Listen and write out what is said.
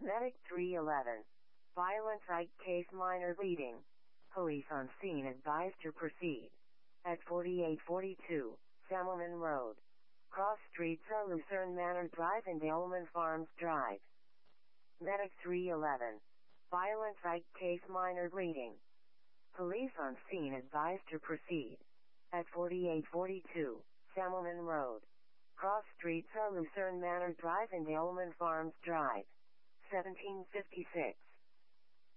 Medic 311. Violent Ike case minor bleeding. Police on scene advised to proceed. At 4842, Samelman Road. Cross streets are Lucerne Manor Drive and Elman Farms Drive. Medic 311. Violent Ike case minor bleeding. Police on scene advised to proceed. At 4842, Samelman Road. Cross streets are Lucerne Manor Drive and Elman Farms Drive. 1756.